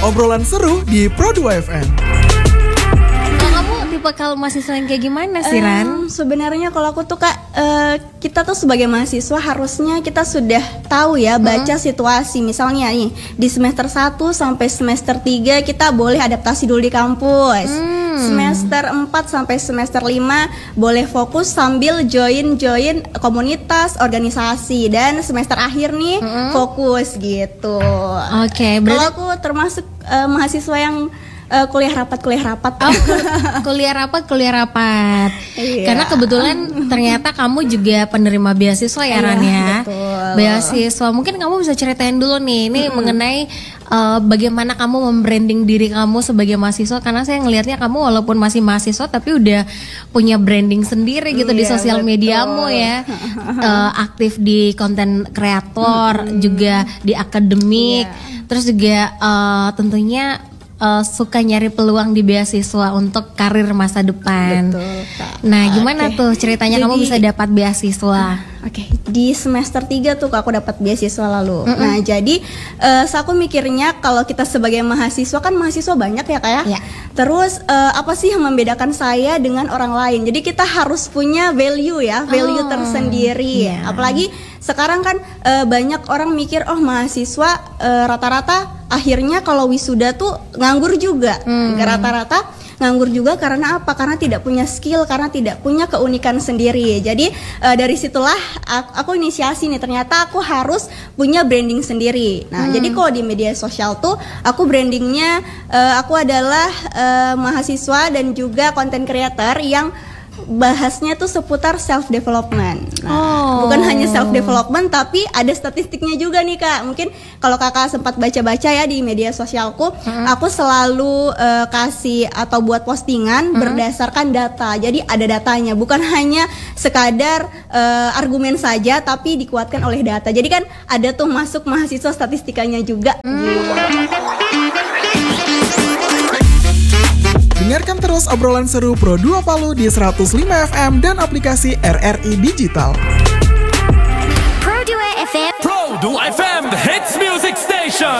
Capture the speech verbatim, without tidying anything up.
obrolan seru di Pro dua F M. Tipe kalau mahasiswa yang kayak gimana sih, Ran? Um, sebenarnya kalau aku tuh Kak, uh, kita tuh sebagai mahasiswa harusnya kita sudah tahu ya baca hmm. situasi. Misalnya nih, di semester satu sampai semester tiga kita boleh adaptasi dulu di kampus. Hmm. Semester empat sampai semester lima boleh fokus sambil join-join komunitas, organisasi. Dan semester akhir nih hmm. fokus gitu. Oke, okay, berarti... Kalau aku termasuk uh, mahasiswa yang Uh, kuliah rapat, kuliah rapat. Oh, kuliah rapat, kuliah rapat. Iya. Karena kebetulan ternyata kamu juga penerima beasiswa ya, Ran ya. Betul. Beasiswa. Mungkin kamu bisa ceritain dulu nih, ini hmm. mengenai uh, bagaimana kamu membranding diri kamu sebagai mahasiswa. Karena saya ngelihatnya kamu walaupun masih mahasiswa tapi udah punya branding sendiri gitu, iya, di sosial betul. mediamu ya. uh, aktif di konten kreator, hmm. juga di akademik. Yeah. Terus juga uh, tentunya Uh, suka nyari peluang di beasiswa untuk karir masa depan. Betul, Kak. Nah, gimana okay. tuh ceritanya Jadi, kamu bisa dapat beasiswa? Oke, okay. Di semester tiga tuh aku dapat beasiswa lalu. Mm-mm. Nah, jadi uh, so aku mikirnya kalau kita sebagai mahasiswa kan mahasiswa banyak ya, Kak ya. Yeah. Terus uh, apa sih yang membedakan saya dengan orang lain? Jadi kita harus punya value ya, value oh, tersendiri. Yeah. Apalagi sekarang kan uh, banyak orang mikir oh mahasiswa uh, rata-rata akhirnya kalau wisuda tuh nganggur juga. Hmm. Rata-rata nganggur juga karena apa? Karena tidak punya skill, karena tidak punya keunikan sendiri. Jadi uh, dari situlah aku, aku inisiasi nih, ternyata aku harus punya branding sendiri. Nah, hmm. jadi kalau di media sosial tuh aku brandingnya uh, aku adalah uh, mahasiswa dan juga content creator yang bahasnya tuh seputar self development. Nah, oh. bukan hanya self development tapi ada statistiknya juga nih, Kak. Mungkin kalau Kakak sempat baca-baca ya di media sosialku, hmm. aku selalu uh, kasih atau buat postingan hmm. berdasarkan data. Jadi ada datanya, bukan hanya sekadar uh, argumen saja tapi dikuatkan oleh data. Jadi kan ada tuh masuk mahasiswa statistikanya juga. Hmm. Dengarkan terus obrolan seru Pro dua Palu di seratus lima F M dan aplikasi R R I Digital. Pro dua F M. Pro dua F M, the hits music station.